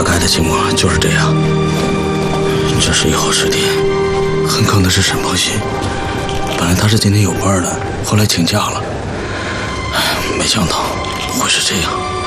大概的情况就是这样。这是1号尸体，很坑的是沈鹏熙。本来他是今天有班的，后来请假了。没想到会是这样。